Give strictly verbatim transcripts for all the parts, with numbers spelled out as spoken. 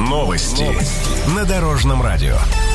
Новости на Дорожном радио.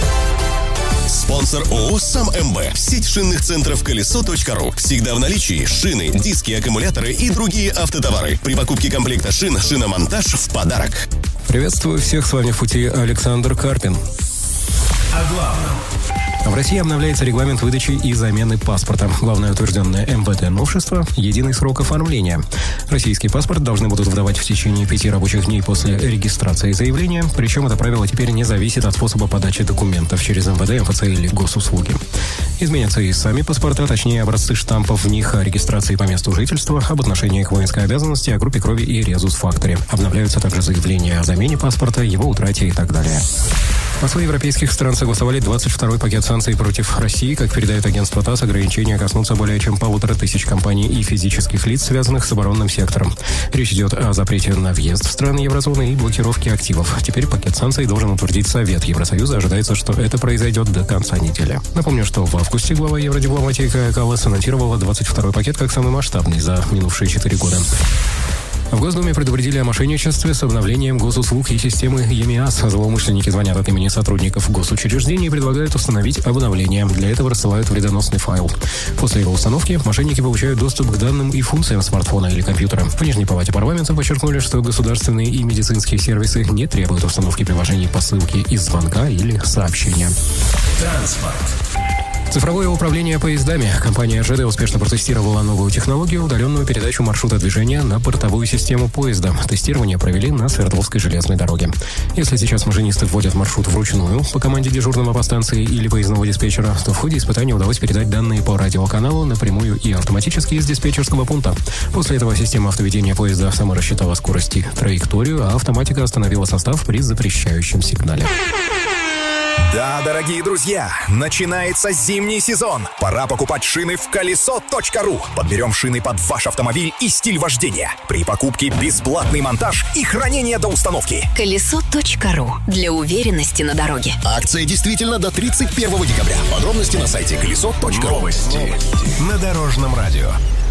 Спонсор ООО «Сам МБ». Сеть шинных центров колесо.ру. Всегда в наличии шины, диски, аккумуляторы и другие автотовары. При покупке комплекта шин шиномонтаж в подарок. Приветствую всех, с вами в пути Александр Карпин. О главном. В России обновляется регламент выдачи и замены паспорта. Главное утвержденное эм вэ дэ новшество – единый срок оформления. Российский паспорт должны будут выдавать в течение пяти рабочих дней после регистрации заявления. Причем это правило теперь не зависит от способа подачи документов через эм вэ дэ, эм эф цэ или госуслуги. Изменятся и сами паспорта, точнее образцы штампов в них, о регистрации по месту жительства, об отношении к воинской обязанности, о группе крови и резус-факторе. Обновляются также заявления о замене паспорта, его утрате и так далее. Послы европейских стран согласовали двадцать второй пакет санкций против России. Как передает агентство ТАСС, ограничения коснутся более чем полутора тысяч компаний и физических лиц, связанных с оборонным сектором. Речь идет о запрете на въезд в страны еврозоны и блокировке активов. Теперь пакет санкций должен утвердить Совет Евросоюза. Ожидается, что это произойдет до конца недели. Напомню, что в августе глава евродипломатии Кая Каллас анонсировала двадцать второй пакет как самый масштабный за минувшие четыре года. В Госдуме предупредили о мошенничестве с обновлением госуслуг и системы ЕМИАС. Злоумышленники звонят от имени сотрудников госучреждений и предлагают установить обновление. Для этого рассылают вредоносный файл. После его установки мошенники получают доступ к данным и функциям смартфона или компьютера. В Нижней палате парламента подчеркнули, что государственные и медицинские сервисы не требуют установки приложений по ссылке из звонка или сообщения. Транспорт. Цифровое управление поездами. Компания эр жэ дэ успешно протестировала новую технологию, удаленную передачу маршрута движения на бортовую систему поезда. Тестирование провели на Свердловской железной дороге. Если сейчас машинисты вводят маршрут вручную по команде дежурного по станции или поездного диспетчера, то в ходе испытания удалось передать данные по радиоканалу напрямую и автоматически из диспетчерского пункта. После этого система автоведения поезда сама рассчитала скорость и траекторию, а автоматика остановила состав при запрещающем сигнале. Да, дорогие друзья, начинается зимний сезон. Пора покупать шины в колесо точка ру. Подберем шины под ваш автомобиль и стиль вождения. При покупке бесплатный монтаж и хранение до установки. колесо точка ру. Для уверенности на дороге. Акция действительно до тридцать первого декабря. Подробности на сайте колесо точка ру. Новости на Дорожном радио.